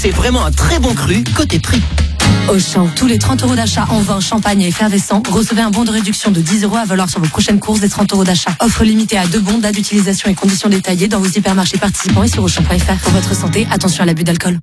C'est vraiment un très bon cru côté prix. Auchan, tous les 30 € d'achat en vin, champagne et effervescent, recevez un bon de réduction de 10 € à valoir sur vos prochaines courses des 30 € d'achat. Offre limitée à 2 bons, date d'utilisation et conditions détaillées dans vos hypermarchés participants et sur Auchan.fr. Pour votre santé, attention à l'abus d'alcool.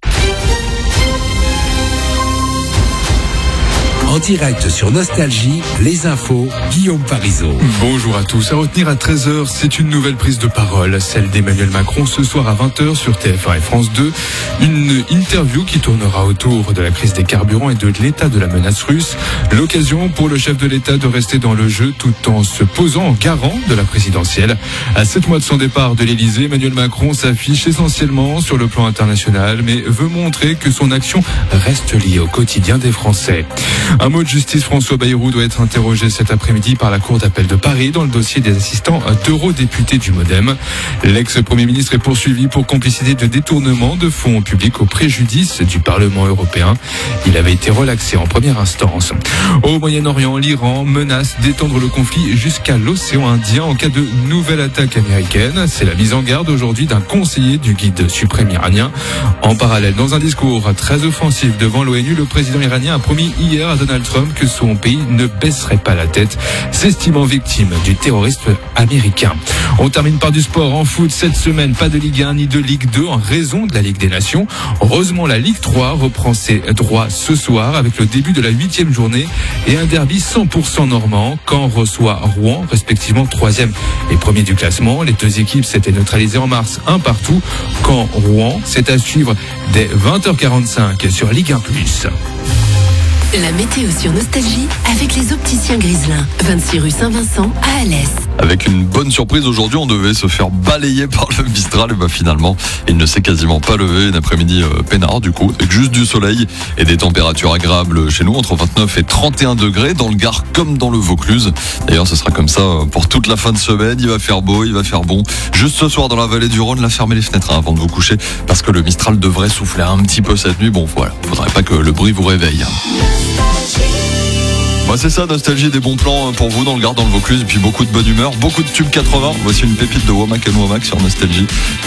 En direct sur Nostalgie, les infos, Guillaume Parisot. Bonjour à tous. À retenir à 13h, c'est une nouvelle prise de parole, celle d'Emmanuel Macron ce soir à 20h sur TF1 et France 2. Une interview qui tournera autour de la crise des carburants et de l'état de la menace russe. L'occasion pour le chef de l'État de rester dans le jeu tout en se posant en garant de la présidentielle. À 7 mois de son départ de l'Élysée, Emmanuel Macron s'affiche essentiellement sur le plan international, mais veut montrer que son action reste liée au quotidien des Français. Un mot de justice, François Bayrou doit être interrogé cet après-midi par la Cour d'appel de Paris dans le dossier des assistants d'eurodéputés du MoDem. L'ex-premier ministre est poursuivi pour complicité de détournement de fonds publics au préjudice du Parlement européen. Il avait été relaxé en première instance. Au Moyen-Orient, l'Iran menace d'étendre le conflit jusqu'à l'océan Indien en cas de nouvelle attaque américaine. C'est la mise en garde aujourd'hui d'un conseiller du guide suprême iranien. En parallèle, dans un discours très offensif devant l'ONU, le président iranien a promis hier à Donald Trump que son pays ne baisserait pas la tête, s'estimant victime du terrorisme américain. On termine par du sport en foot cette semaine. Pas de Ligue 1 ni de Ligue 2 en raison de la Ligue des Nations. Heureusement, la Ligue 3 reprend ses droits ce soir avec le début de la 8e journée et un derby 100% normand. Caen reçoit Rouen, respectivement 3e et 1er du classement. Les deux équipes s'étaient neutralisées en mars, un partout. Caen-Rouen, c'est à suivre dès 20h45 sur Ligue 1+. La météo sur Nostalgie avec les opticiens Griselin, 26 rue Saint-Vincent à Alès. Avec une bonne surprise aujourd'hui, on devait se faire balayer par le Mistral et finalement, il ne s'est quasiment pas levé. Un après-midi peinard du coup, avec juste du soleil et des températures agréables chez nous, entre 29 et 31 degrés dans le Gard comme dans le Vaucluse. D'ailleurs, ce sera comme ça pour toute la fin de semaine. Il va faire beau, il va faire bon. Juste ce soir dans la vallée du Rhône, là, fermez les fenêtres avant de vous coucher parce que le Mistral devrait souffler un petit peu cette nuit. Bon, voilà, faudrait pas que le bruit vous réveille. C'est ça, Nostalgie, des bons plans pour vous dans le Gard, dans le Vaucluse, et puis beaucoup de bonne humeur, beaucoup de tubes 80. Voici une pépite de Womack & Womack sur Nostalgie.